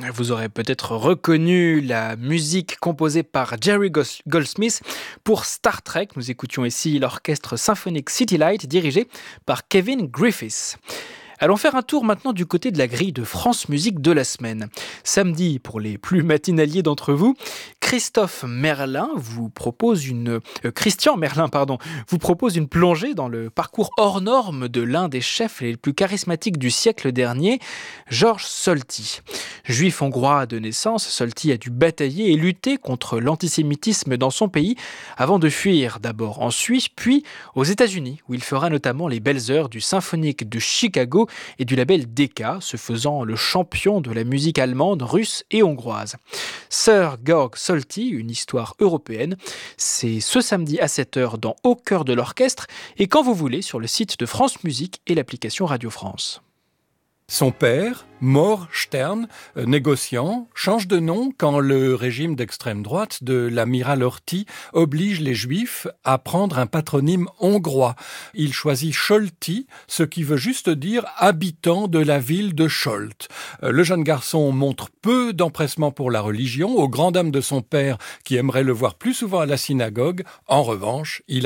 Vous aurez peut-être reconnu la musique composée par Jerry Goldsmith pour Star Trek. Nous écoutions ici l'orchestre symphonique City Light dirigé par Kevin Griffiths. Allons faire un tour maintenant du côté de la grille de France Musique de la semaine. Samedi, pour les plus matinaliers d'entre vous, Christian Merlin vous propose une plongée dans le parcours hors norme de l'un des chefs les plus charismatiques du siècle dernier, Georges Solti. Juif hongrois de naissance, Solti a dû batailler et lutter contre l'antisémitisme dans son pays avant de fuir d'abord en Suisse puis aux États-Unis où il fera notamment les belles heures du Symphonique de Chicago et du label Decca, se faisant le champion de la musique allemande, russe et hongroise. Sir Georg Solti, une histoire européenne, c'est ce samedi à 7h dans Au cœur de l'orchestre et quand vous voulez sur le site de France Musique et l'application Radio France. Son père, Mor Stern, négociant, change de nom quand le régime d'extrême droite de l'amiral Horthy oblige les Juifs à prendre un patronyme hongrois. Il choisit Solti, ce qui veut juste dire habitant de la ville de Solt. Le jeune garçon montre peu d'empressement pour la religion, aux grandes dames de son père qui aimerait le voir plus souvent à la synagogue. En revanche, il